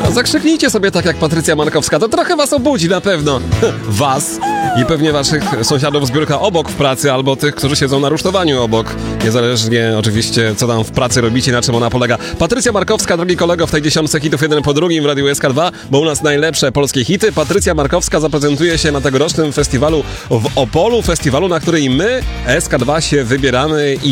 A zakrzyknijcie sobie tak jak Patrycja Markowska, to trochę was obudzi na pewno. Was i pewnie waszych sąsiadów z biurka obok w pracy, albo tych, którzy siedzą na rusztowaniu obok. Niezależnie oczywiście, co tam w pracy robicie, na czym ona polega. Patrycja Markowska, drogi kolego, w tej 10 hitów jeden po drugim w Radiu SK2, bo u nas najlepsze polskie hity. Patrycja Markowska zaprezentuje się na tegorocznym festiwalu w Opolu, festiwalu, na który my, SK2, się wybieramy i